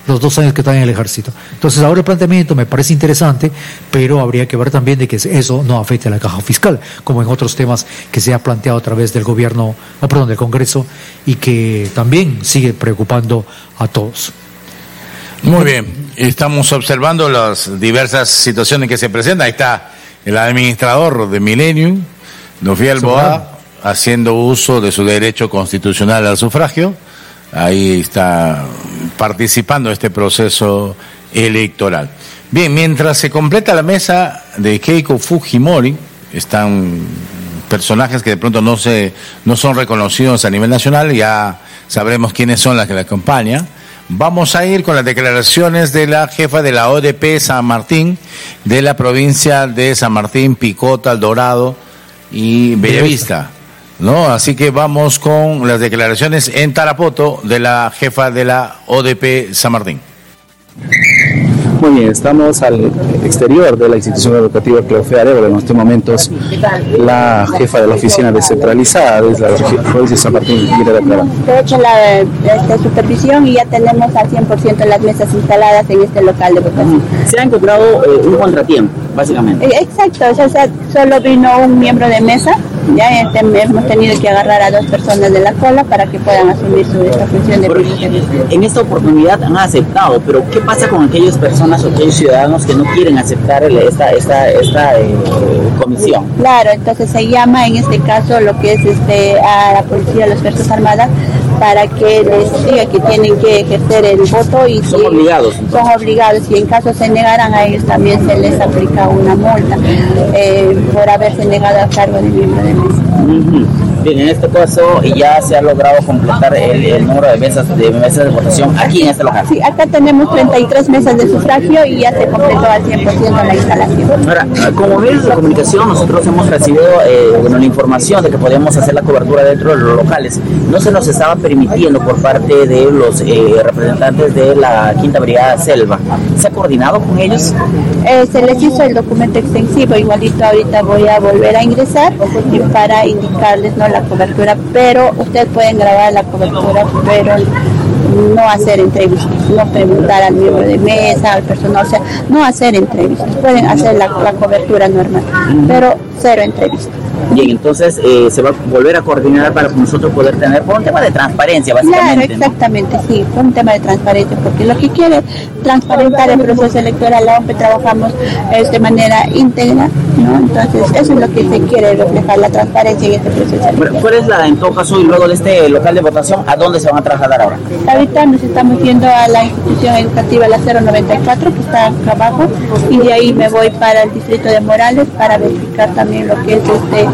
los 2 años que están en el ejército. Entonces ahora el planteamiento me parece interesante, pero habría que ver también de que eso no afecte a la caja fiscal, como en otros temas que se ha planteado a través del gobierno, del Congreso, y que también sigue preocupando a todos. Muy bien, estamos observando las diversas situaciones que se presentan. Ahí está el administrador de Millennium, Nufiel Boa, haciendo uso de su derecho constitucional al sufragio. Ahí está participando en este proceso electoral. Bien, mientras se completa la mesa de Keiko Fujimori, están personajes que de pronto no son reconocidos a nivel nacional, ya sabremos quiénes son las que la acompañan. Vamos a ir con las declaraciones de la jefa de la ODP San Martín, de la provincia de San Martín, Picota, El Dorado y Bellavista, ¿no? Así que vamos con las declaraciones en Tarapoto de la jefa de la ODP San Martín. Muy bien, estamos al exterior de la institución educativa Cleofea Arevalo. En estos momentos la jefa de la oficina descentralizada de la provincia de San Martín viene de aclarar. He hecho la supervisión y ya tenemos al 100% las mesas instaladas en este local de votación. Se ha encontrado un contratiempo, básicamente. Exacto, o sea, solo vino un miembro de mesa. Ya hemos tenido que agarrar a 2 personas de la cola para que puedan asumir esta función de en esta oportunidad han aceptado, pero ¿qué pasa con aquellas personas o aquellos ciudadanos que no quieren aceptar esta comisión? Claro, entonces se llama en este caso lo que es a la policía, a las Fuerzas Armadas, para que les diga que tienen que ejercer el voto y son obligados. Entonces. Son obligados, y en caso se negaran, a ellos también se les aplica una multa por haberse negado a cargo de miembro de mesa. Bien, en este caso ya se ha logrado completar el número de mesas de votación aquí en este local. Sí, acá tenemos 33 mesas de sufragio y ya se completó al 100% la instalación. Ahora, como medios de comunicación, nosotros hemos recibido la información de que podíamos hacer la cobertura dentro de los locales. No se nos estaba permitiendo por parte de los representantes de la Quinta Brigada Selva. ¿Se ha coordinado con ellos? Se les hizo el documento extensivo, igualito ahorita voy a volver a ingresar para indicarles, ¿no?, la cobertura, pero ustedes pueden grabar la cobertura, pero no hacer entrevistas, no preguntar al miembro de mesa, al personal, o sea, no hacer entrevistas, pueden hacer la cobertura normal, pero 0 entrevistas. Bien, entonces se va a volver a coordinar para nosotros poder tener, por un tema de transparencia, básicamente. Claro, exactamente, ¿no? Sí, por un tema de transparencia, porque lo que quiere transparentar el proceso electoral, la OMP trabajamos de manera íntegra, ¿no? Entonces eso es lo que se quiere reflejar, la transparencia en este proceso electoral. ¿Cuál es en todo caso, y luego de este local de votación, a dónde se van a trasladar ahora? Ahorita nos estamos yendo a la institución educativa La 094, que está acá abajo, y de ahí me voy para el distrito de Morales para verificar también lo que es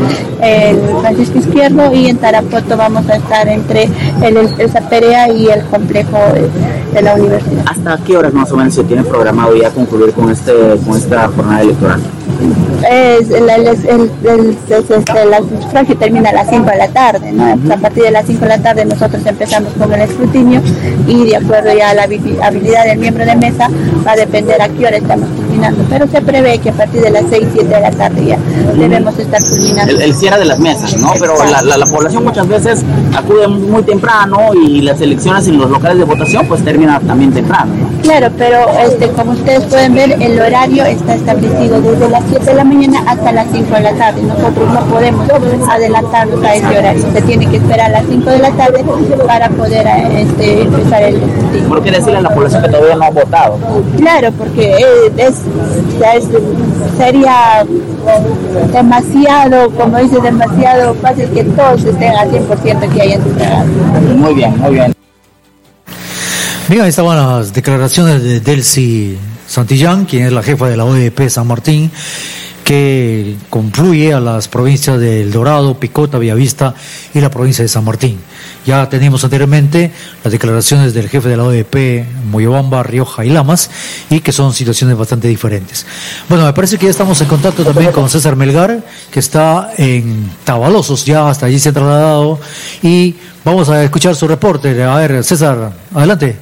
el Francisco Izquierdo, y en Tarapoto vamos a estar entre el Zaperea y el complejo de la universidad. ¿Hasta qué horas más o menos se tiene programado ya concluir con esta jornada electoral? La sufragio termina a las 5 de la tarde, ¿no? A partir de las 5 de la tarde nosotros empezamos con el escrutinio, y de acuerdo ya a la habilidad del miembro de mesa va a depender a qué hora estamos culminando, pero se prevé que a partir de las 6, 7 de la tarde ya debemos estar culminando. El cierre de las mesas, ¿no? Pero la población muchas veces acude muy temprano, y las elecciones en los locales de votación pues terminan también temprano, ¿no? Claro, pero como ustedes pueden ver, el horario está establecido desde las 7 de la mañana hasta las 5 de la tarde. Nosotros no podemos adelantarnos a ese horario. Se tiene que esperar a las 5 de la tarde para poder empezar el escrutinio. ¿Por qué decirle a la población que todavía no ha votado? Claro, porque sería demasiado, como dice, demasiado fácil que todos estén al 100% que hayan entregado. Muy bien, muy bien. Bien, ahí estaban las declaraciones de Delcy Santillán, quien es la jefa de la ODP San Martín, que confluye a las provincias de El Dorado, Picota, Bellavista y la provincia de San Martín. Ya teníamos anteriormente las declaraciones del jefe de la ODP, Moyobamba, Rioja y Lamas, y que son situaciones bastante diferentes. Bueno, me parece que ya estamos en contacto también con César Melgar, que está en Tabalosos, ya hasta allí se ha trasladado, y vamos a escuchar su reporte. A ver, César, adelante.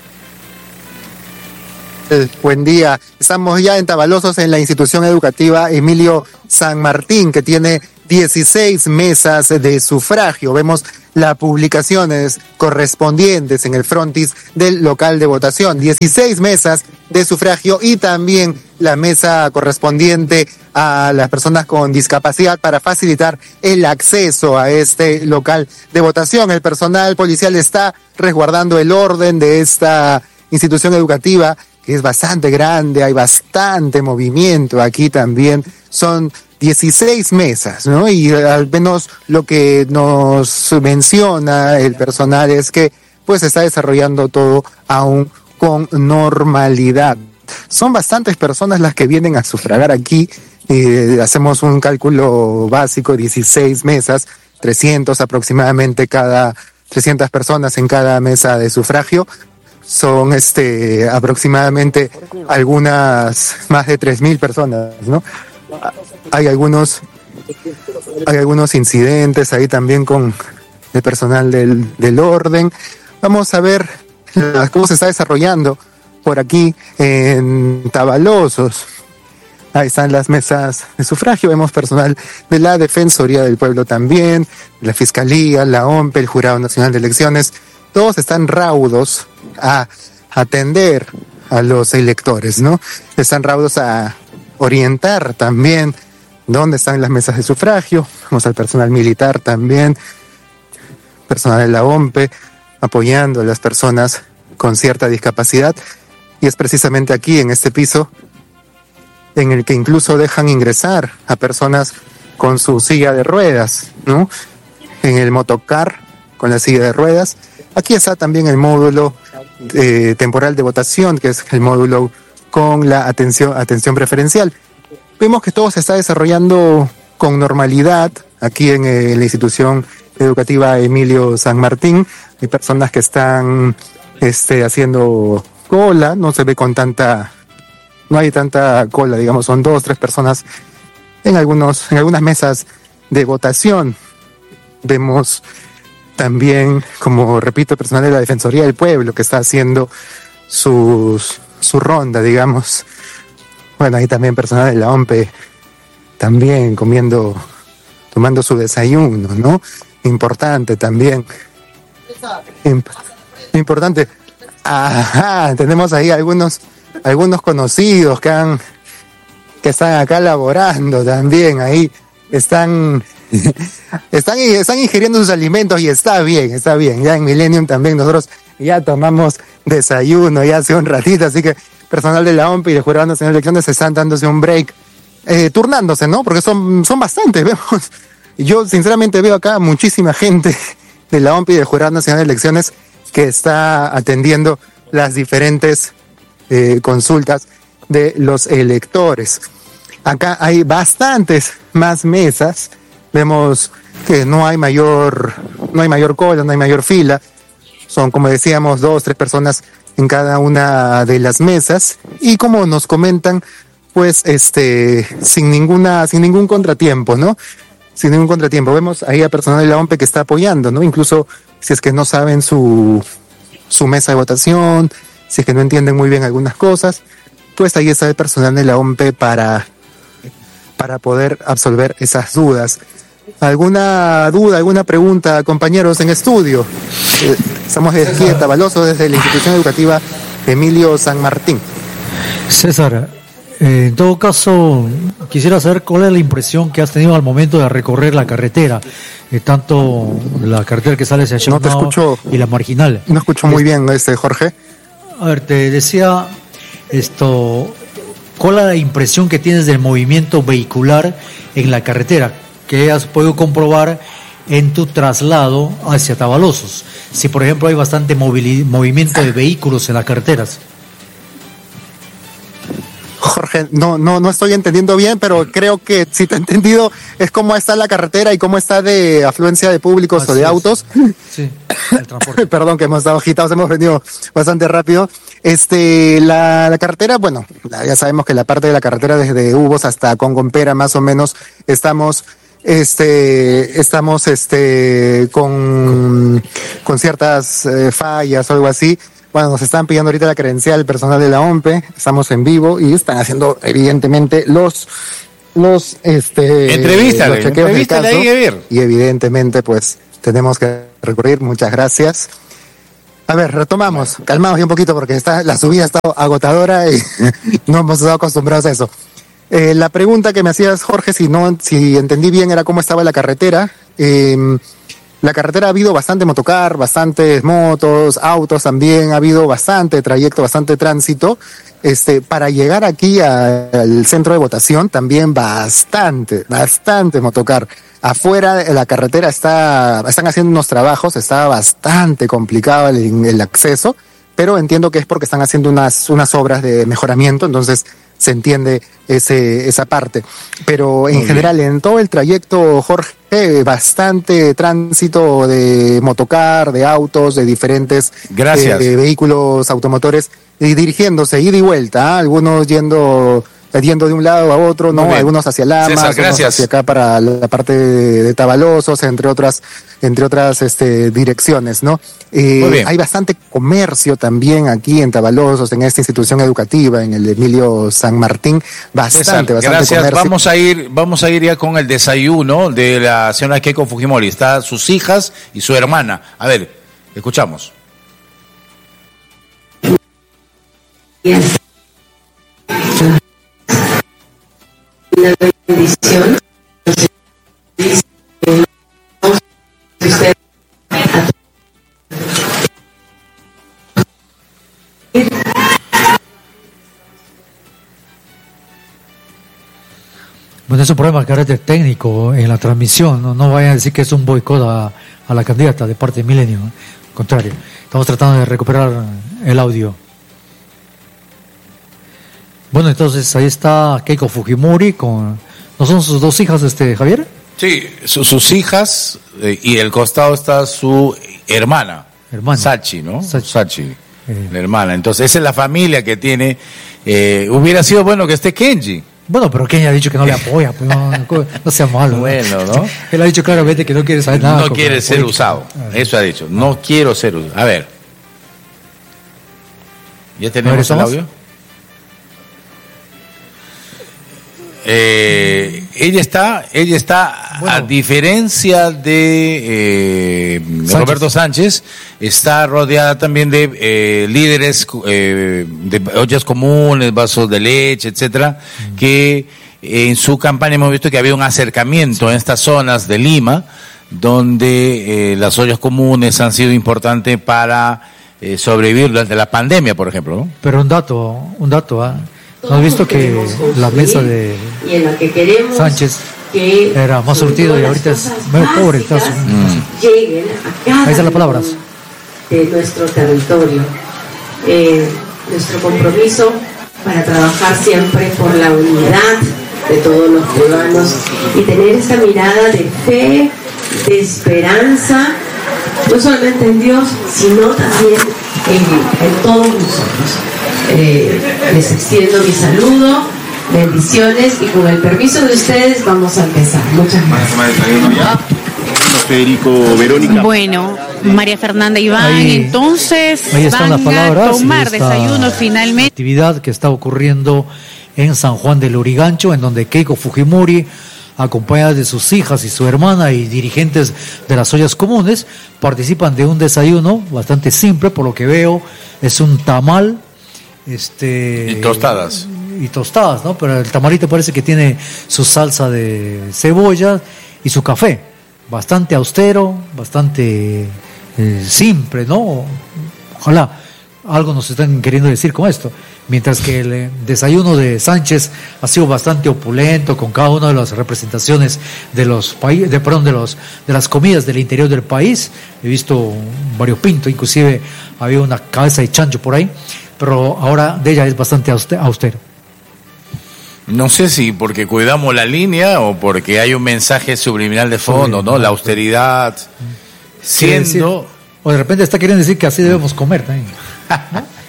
Buen día. Estamos ya en Tabalosos, en la institución educativa Emilio San Martín, que tiene 16 mesas de sufragio. Vemos las publicaciones correspondientes en el frontis del local de votación. 16 mesas de sufragio y también la mesa correspondiente a las personas con discapacidad para facilitar el acceso a este local de votación. El personal policial está resguardando el orden de esta institución educativa, que es bastante grande, hay bastante movimiento aquí también. Son 16 mesas, ¿no? Y al menos lo que nos menciona el personal es que pues se está desarrollando todo aún con normalidad. Son bastantes personas las que vienen a sufragar aquí. Hacemos un cálculo básico, 16 mesas, 300 aproximadamente 300 personas en cada mesa de sufragio. Son aproximadamente algunas más de 3.000 personas, ¿no? Hay algunos incidentes ahí también con el personal del orden. Vamos a ver cómo se está desarrollando por aquí en Tavalosos. Ahí están las mesas de sufragio. Vemos personal de la Defensoría del Pueblo también, la Fiscalía, la OMPE, el Jurado Nacional de Elecciones. Todos están raudos a atender a los electores, ¿no? Están raudos a orientar también dónde están las mesas de sufragio. Vamos al personal militar también, personal de la OMPE, apoyando a las personas con cierta discapacidad. Y es precisamente aquí, en este piso, en el que incluso dejan ingresar a personas con su silla de ruedas, ¿no? En el motocar, con la silla de ruedas. Aquí está también el módulo temporal de votación, que es el módulo con la atención preferencial. Vemos que todo se está desarrollando con normalidad aquí en la institución educativa Emilio San Martín. Hay personas que están haciendo cola, no se ve no hay tanta cola, digamos, son 2 o 3 personas en algunas mesas de votación. Vemos también, como repito, personal de la Defensoría del Pueblo que está haciendo su ronda, digamos. Bueno, ahí también personal de la OMPE también tomando su desayuno, ¿no? Importante también. Importante. Ajá, tenemos ahí algunos conocidos que están acá laborando también, ahí están ingiriendo sus alimentos y está bien. Ya en Millennium también nosotros ya tomamos desayuno ya hace un ratito, así que personal de la OMPE y de Jurado Nacional de Elecciones están dándose un break, turnándose, ¿no? Porque son bastantes, vemos. Yo sinceramente veo acá muchísima gente de la OMPE y del Jurado Nacional de Elecciones que está atendiendo las diferentes consultas de los electores. Acá hay bastantes más mesas. Vemos que no hay mayor cola, no hay mayor fila. Son, como decíamos, 2 o 3 personas en cada una de las mesas. Y como nos comentan, pues sin ningún contratiempo, ¿no? Sin ningún contratiempo. Vemos ahí a personal de la OMPE que está apoyando, ¿no? Incluso si es que no saben su mesa de votación, si es que no entienden muy bien algunas cosas, pues ahí está el personal de la OMPE para poder absolver esas dudas. ¿Alguna duda, alguna pregunta, compañeros en estudio? Estamos aquí en Tavalosos, desde la institución educativa Emilio San Martín. César, en todo caso, quisiera saber cuál es la impresión que has tenido al momento de recorrer la carretera, tanto la carretera que sale hacia Chacnao y la marginal. No escucho muy bien, Jorge. A ver, te decía ¿cuál es la impresión que tienes del movimiento vehicular en la carretera que has podido comprobar en tu traslado hacia Tavalosos? Si, por ejemplo, hay bastante movimiento de vehículos en las carreteras. Jorge, no estoy entendiendo bien, pero creo que si te he entendido es cómo está la carretera y cómo está de afluencia de públicos o de autos. Sí, el transporte. Perdón que hemos estado agitados, hemos venido bastante rápido. La carretera, bueno, ya sabemos que la parte de la carretera desde Ubos hasta Congompera más o menos estamos con ciertas fallas o algo así. Bueno, nos están pidiendo ahorita la credencial personal de la OMPE, estamos en vivo y están haciendo evidentemente los chequeos del caso, y evidentemente pues tenemos que recurrir. Muchas gracias. A ver, retomamos, calmados ya un poquito porque la subida está agotadora y no hemos estado acostumbrados a eso. La pregunta que me hacías, Jorge, si entendí bien, era cómo estaba la carretera. La carretera ha habido bastante motocar, bastantes motos, autos también, ha habido bastante trayecto, bastante tránsito. Para llegar aquí al centro de votación también bastante motocar. Afuera de la carretera están haciendo unos trabajos, está bastante complicado el acceso, pero entiendo que es porque están haciendo unas obras de mejoramiento, entonces se entiende esa parte. Pero en general, en todo el trayecto, Jorge, bastante tránsito de motocar, de autos, de diferentes vehículos automotores, y dirigiéndose, ida y vuelta, algunos yendo de un lado a otro, ¿no? Algunos hacia Lamas, César, otros hacia acá para la parte de Tabalosos, entre otras direcciones, ¿no? Hay bastante comercio también aquí en Tabalosos, en esta institución educativa, en el Emilio San Martín, bastante gracias. comercio. Vamos a ir ya con el desayuno de la señora Keiko Fujimori. Está sus hijas y su hermana. A ver, escuchamos. Una bendición. Bueno, es un problema de carácter técnico en la transmisión. No vayan a decir que es un boicot a la candidata de parte de Milenio. Al contrario, estamos tratando de recuperar el audio. Bueno, entonces ahí está Keiko Fujimori ¿no son sus dos hijas, Javier? Sí, sus hijas, y al costado está su hermana. Sachi, ¿no? Sachi, la hermana. Entonces esa es la familia que tiene. Hubiera sido bueno que esté Kenji. Bueno, pero Kenji ha dicho que no le apoya, pues no sea malo. Bueno, ¿no? Él ha dicho claramente que no quiere saber nada. No quiere ser usado. Eso ha dicho. No quiero ser usado. A ver. ¿Ya tenemos el audio? Ella está bueno, a diferencia de Roberto Sánchez, está rodeada también de líderes de ollas comunes, vasos de leche, etcétera, que en su campaña hemos visto que había un acercamiento en estas zonas de Lima, donde las ollas comunes han sido importantes para sobrevivir durante la pandemia, por ejemplo, ¿no? Pero un dato, ¿no has visto que la mesa de Sánchez era más surtido y ahorita es medio pobre el caso? Ahí están las palabras. De nuestro territorio. Nuestro compromiso para trabajar siempre por la unidad de todos los peruanos y tener esa mirada de fe, de esperanza, no solamente en Dios, sino también en todos nosotros. Les extiendo mi saludo, bendiciones, y con el permiso de ustedes vamos a empezar. Muchas gracias. Federico, Verónica. Bueno, María Fernanda Iván, ahí, entonces ahí están van las palabras, a tomar desayuno finalmente. Actividad que está ocurriendo en San Juan del Lurigancho, en donde Keiko Fujimori, acompañada de sus hijas y su hermana y dirigentes de las ollas comunes, participan de un desayuno bastante simple, por lo que veo, es un tamal. Y tostadas. Y tostadas, ¿no? Pero el tamalito parece que tiene su salsa de cebolla y su café. Bastante austero, bastante simple, ¿no? Ojalá algo nos están queriendo decir con esto. Mientras que el desayuno de Sánchez ha sido bastante opulento, con cada una de las representaciones de los países, de las comidas del interior del país. He visto variopinto, inclusive había una cabeza de chancho por ahí, pero ahora de ella es bastante austero. No sé si porque cuidamos la línea o porque hay un mensaje subliminal de fondo, ¿no? La austeridad, siendo... O de repente está queriendo decir que así debemos comer también, ¿no?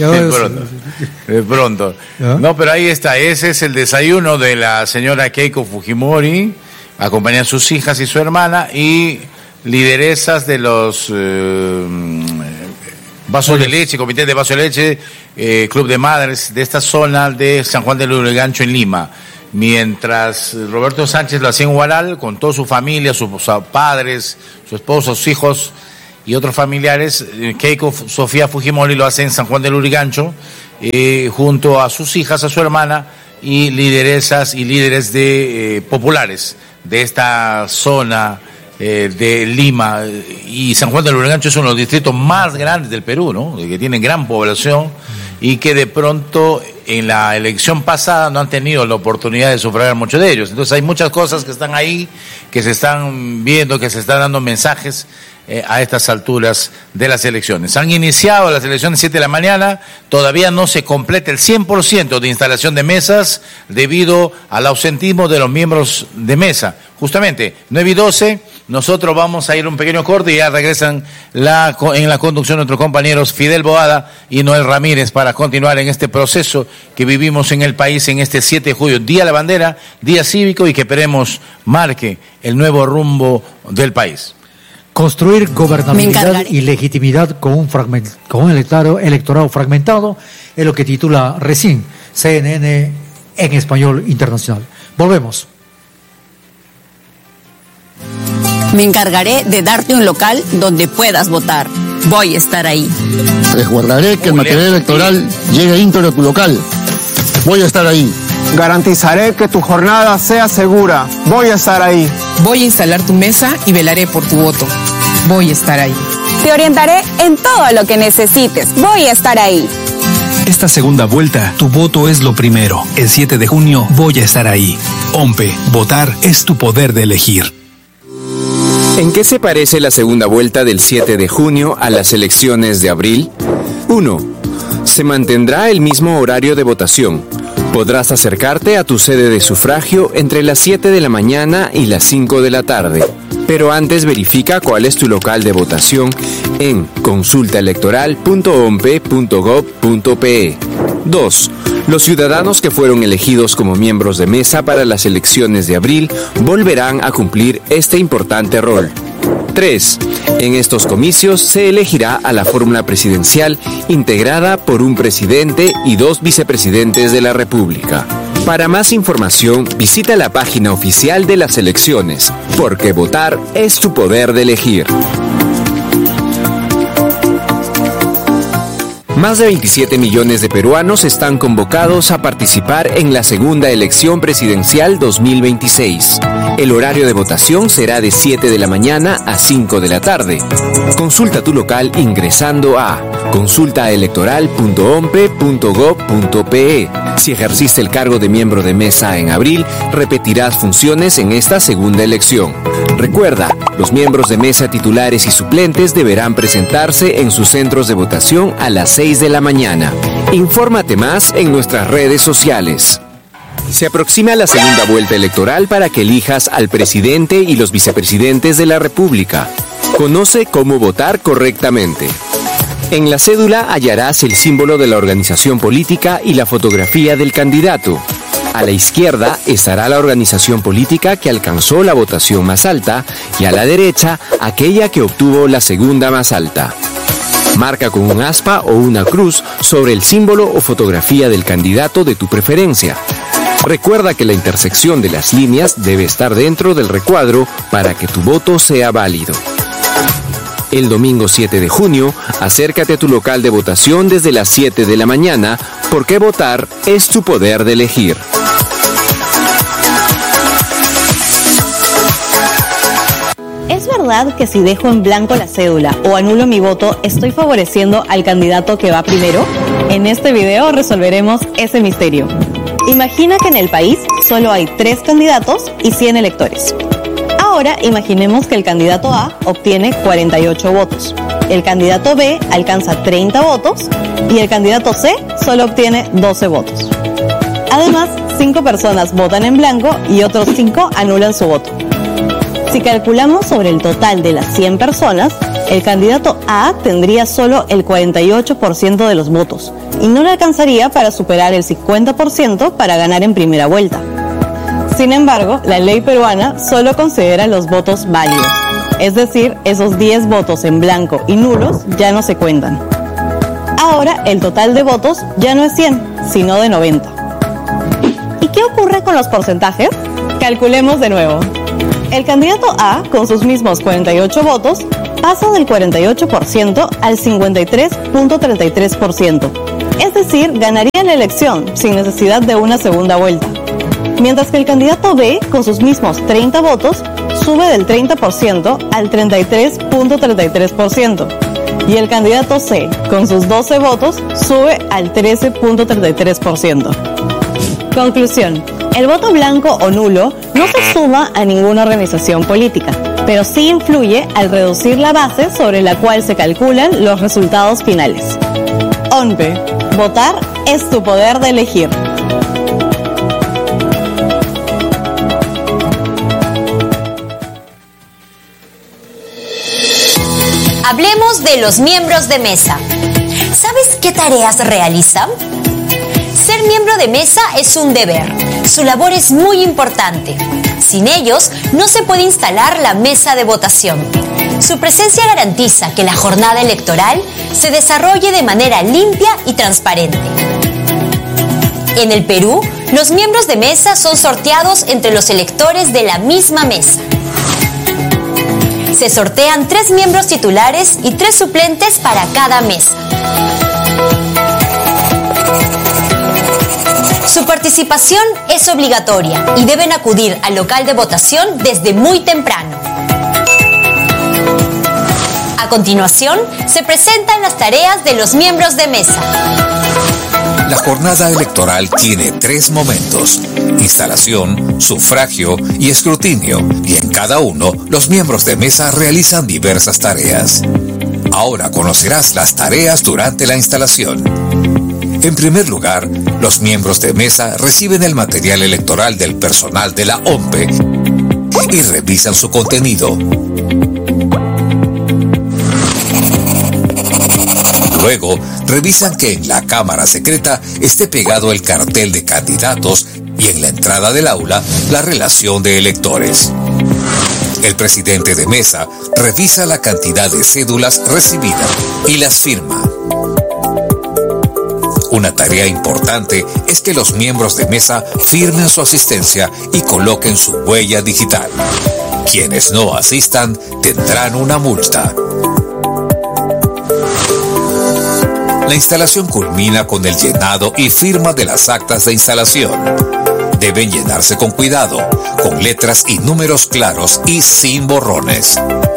De pronto. No, pero ahí está, ese es el desayuno de la señora Keiko Fujimori, acompañan sus hijas y su hermana, y lideresas de los vasos de leche, comité de vasos de leche, club de madres de esta zona de San Juan del Lurigancho en Lima. mientras Roberto Sánchez lo hacía en Huaral, con toda su familia, sus padres, su esposa, sus hijos y otros familiares. Keiko Sofía Fujimori lo hace en San Juan del Lurigancho, junto a sus hijas, a su hermana, y lideresas y líderes de populares de esta zona de Lima. Y San Juan del Lurigancho es uno de los distritos más grandes del Perú, ¿no? Que tienen gran población y que de pronto en la elección pasada no han tenido la oportunidad de sufragar muchos de ellos. Entonces hay muchas cosas que están ahí, que se están viendo, que se están dando mensajes a estas alturas de las elecciones. Han iniciado las elecciones 7 de la mañana, todavía no se completa el 100% de instalación de mesas debido al ausentismo de los miembros de mesa. Justamente, 9:12, nosotros vamos a ir un pequeño corte y ya regresan en la conducción nuestros compañeros Fidel Boada y Noel Ramírez para continuar en este proceso que vivimos en el país en este 7 de julio, Día de la Bandera, Día Cívico, y que esperemos marque el nuevo rumbo del país. Construir gobernabilidad y legitimidad con un electorado fragmentado es lo que titula recién CNN en español internacional. Volvemos. Me encargaré de darte un local donde puedas votar. Voy a estar ahí. Resguardaré que el material electoral llegue íntegro a tu local. Voy a estar ahí. Garantizaré que tu jornada sea segura. Voy a estar ahí. Voy a instalar tu mesa y velaré por tu voto. Voy a estar ahí. Te orientaré en todo lo que necesites. Voy a estar ahí. Esta segunda vuelta, tu voto es lo primero. El 7 de junio voy a estar ahí. OMPE, votar es tu poder de elegir. ¿En qué se parece la segunda vuelta del 7 de junio a las elecciones de abril? 1. Se mantendrá el mismo horario de votación. Podrás acercarte a tu sede de sufragio entre las 7 de la mañana y las 5 de la tarde. Pero antes verifica cuál es tu local de votación en consultaelectoral.ompe.gov.pe. 2. Los ciudadanos que fueron elegidos como miembros de mesa para las elecciones de abril volverán a cumplir este importante rol. 3. En estos comicios se elegirá a la fórmula presidencial integrada por un presidente y 2 vicepresidentes de la República. Para más información, visita la página oficial de las elecciones, porque votar es tu poder de elegir. Más de 27 millones de peruanos están convocados a participar en la segunda elección presidencial 2026. El horario de votación será de 7 de la mañana a 5 de la tarde. Consulta tu local ingresando a consultaelectoral.ompe.gov.pe. Si ejerciste el cargo de miembro de mesa en abril, repetirás funciones en esta segunda elección. Recuerda, los miembros de mesa titulares y suplentes deberán presentarse en sus centros de votación a las 6 de la mañana. Infórmate más en nuestras redes sociales. Se aproxima la segunda vuelta electoral para que elijas al presidente y los vicepresidentes de la República. Conoce cómo votar correctamente. En la cédula hallarás el símbolo de la organización política y la fotografía del candidato. A la izquierda estará la organización política que alcanzó la votación más alta y a la derecha aquella que obtuvo la segunda más alta. Marca con un aspa o una cruz sobre el símbolo o fotografía del candidato de tu preferencia. Recuerda que la intersección de las líneas debe estar dentro del recuadro para que tu voto sea válido. El domingo 7 de junio, acércate a tu local de votación desde las 7 de la mañana, porque votar es tu poder de elegir. ¿Es verdad que si dejo en blanco la cédula o anulo mi voto, estoy favoreciendo al candidato que va primero? En este video resolveremos ese misterio. Imagina que en el país solo hay 3 candidatos y 100 electores. Ahora imaginemos que el candidato A obtiene 48 votos, el candidato B alcanza 30 votos y el candidato C solo obtiene 12 votos. Además, 5 personas votan en blanco y otros 5 anulan su voto. Si calculamos sobre el total de las 100 personas, el candidato A tendría solo el 48% de los votos y no le alcanzaría para superar el 50% para ganar en primera vuelta. Sin embargo, la ley peruana solo considera los votos válidos, es decir, esos 10 votos en blanco y nulos ya no se cuentan. Ahora, el total de votos ya no es 100, sino de 90. ¿Y qué ocurre con los porcentajes? Calculemos de nuevo. El candidato A, con sus mismos 48 votos, pasa del 48% al 53.33%. Es decir, ganaría la elección sin necesidad de una segunda vuelta. Mientras que el candidato B, con sus mismos 30 votos, sube del 30% al 33.33%. Y el candidato C, con sus 12 votos, sube al 13.33%. Conclusión. El voto blanco o nulo no se suma a ninguna organización política, pero sí influye al reducir la base sobre la cual se calculan los resultados finales. ONPE. Votar es tu poder de elegir. Hablemos de los miembros de mesa. ¿Sabes qué tareas realizan? Ser miembro de mesa es un deber. Su labor es muy importante. Sin ellos, no se puede instalar la mesa de votación. Su presencia garantiza que la jornada electoral se desarrolle de manera limpia y transparente. En el Perú, los miembros de mesa son sorteados entre los electores de la misma mesa. Se sortean 3 miembros titulares y 3 suplentes para cada mesa. Su participación es obligatoria y deben acudir al local de votación desde muy temprano. A continuación, se presentan las tareas de los miembros de mesa. La jornada electoral tiene 3 momentos: instalación, sufragio y escrutinio, y en cada uno los miembros de mesa realizan diversas tareas. Ahora conocerás las tareas durante la instalación. En primer lugar, los miembros de mesa reciben el material electoral del personal de la ONPE y revisan su contenido. Luego, revisan que en la cámara secreta esté pegado el cartel de candidatos y en la entrada del aula la relación de electores. El presidente de mesa revisa la cantidad de cédulas recibidas y las firma. Una tarea importante es que los miembros de mesa firmen su asistencia y coloquen su huella digital. Quienes no asistan tendrán una multa. La instalación culmina con el llenado y firma de las actas de instalación. Deben llenarse con cuidado, con letras y números claros y sin borrones.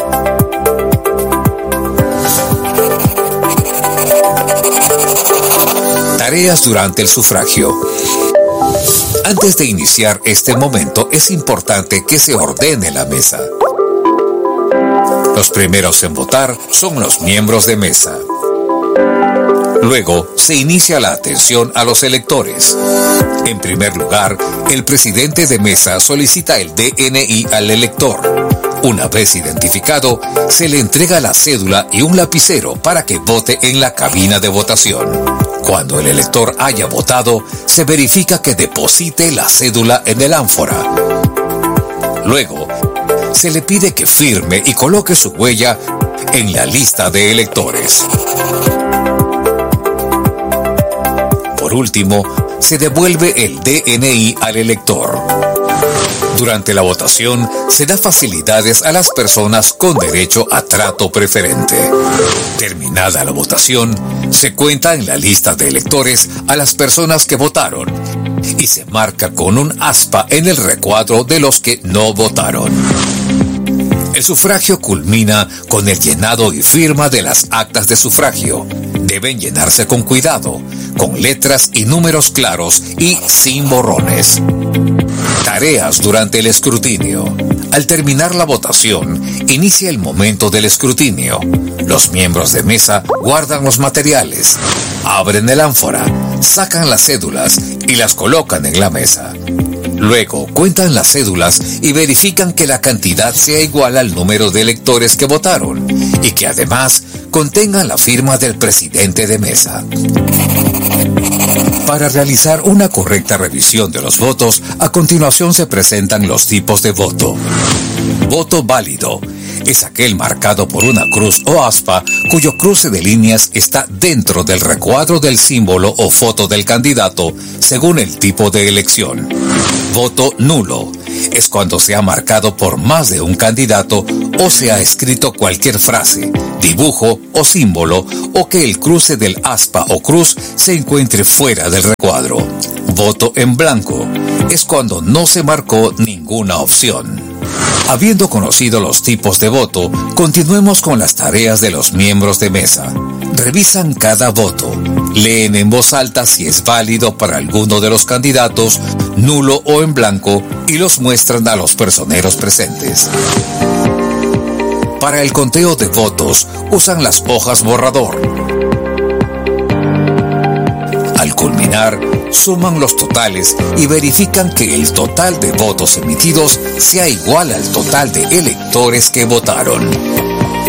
Tareas durante el sufragio. Antes de iniciar este momento, es importante que se ordene la mesa. Los primeros en votar son los miembros de mesa. Luego se inicia la atención a los electores. En primer lugar, el presidente de mesa solicita el DNI al elector. Una vez identificado, se le entrega la cédula y un lapicero para que vote en la cabina de votación. Cuando el elector haya votado, se verifica que deposite la cédula en el ánfora. Luego, se le pide que firme y coloque su huella en la lista de electores. Por último, se devuelve el DNI al elector. Durante la votación, se da facilidades a las personas con derecho a trato preferente. Terminada la votación, se cuenta en la lista de electores a las personas que votaron y se marca con un aspa en el recuadro de los que no votaron. El sufragio culmina con el llenado y firma de las actas de sufragio. Deben llenarse con cuidado, con letras y números claros y sin borrones. Tareas durante el escrutinio. Al terminar la votación, inicia el momento del escrutinio. Los miembros de mesa guardan los materiales, abren el ánfora, sacan las cédulas y las colocan en la mesa. Luego cuentan las cédulas y verifican que la cantidad sea igual al número de electores que votaron y que además contengan la firma del presidente de mesa. Para realizar una correcta revisión de los votos, a continuación se presentan los tipos de voto. Voto válido. es aquel marcado por una cruz o aspa cuyo cruce de líneas está dentro del recuadro del símbolo o foto del candidato según el tipo de elección. Voto nulo es cuando se ha marcado por más de un candidato o se ha escrito cualquier frase, dibujo o símbolo o que el cruce del aspa o cruz se encuentre fuera del recuadro. Voto en blanco es cuando no se marcó ninguna opción. Habiendo conocido los tipos de voto, continuemos con las tareas de los miembros de mesa. Revisan cada voto, leen en voz alta si es válido para alguno de los candidatos, nulo o en blanco, y los muestran a los personeros presentes. Para el conteo de votos, usan las hojas borrador. Al culminar, suman los totales y verifican que el total de votos emitidos sea igual al total de electores que votaron.